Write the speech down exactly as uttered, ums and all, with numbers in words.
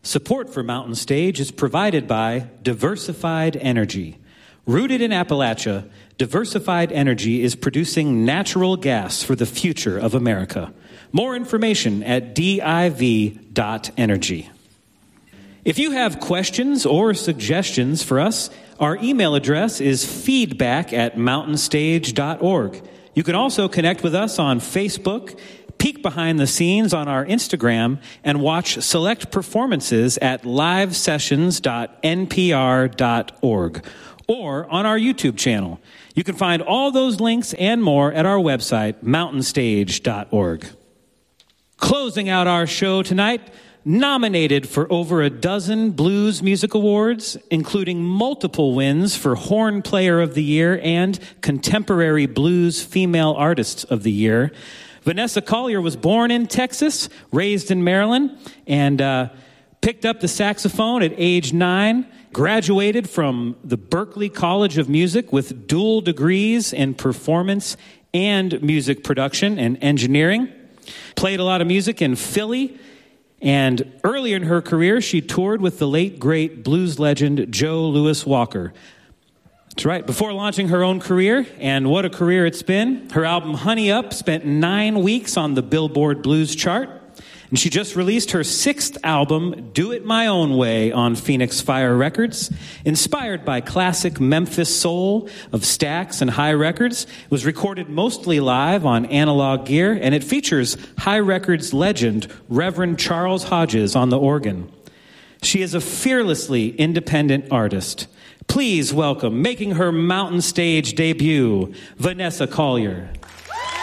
Support for Mountain Stage is provided by Diversified Energy. Rooted in Appalachia, Diversified Energy is producing natural gas for the future of America. More information at div dot energy. If you have questions or suggestions for us, our email address is feedback at mountainstage dot org. You can also connect with us on Facebook, peek behind the scenes on our Instagram, and watch select performances at live sessions dot n p r dot org or on our YouTube channel. You can find all those links and more at our website, mountain stage dot org. Closing out our show tonight, nominated for over a dozen Blues Music Awards, including multiple wins for Horn Player of the Year and Contemporary Blues Female Artist of the Year, Vanessa Collier was born in Texas, raised in Maryland, and uh, picked up the saxophone at age nine, graduated from the Berklee College of Music with dual degrees in performance and music production and engineering, played a lot of music in Philly, and earlier in her career, she toured with the late, great blues legend Joe Louis Walker. That's right. Before launching her own career, and what a career it's been, her album Honey Up spent nine weeks on the Billboard Blues chart, and she just released her sixth album, Do It My Own Way, on Phoenix Fire Records. Inspired by classic Memphis soul of Stax and High Records, it was recorded mostly live on analog gear, and it features High Records legend Reverend Charles Hodges on the organ. She is a fearlessly independent artist. Please welcome, making her Mountain Stage debut, Vanessa Collier.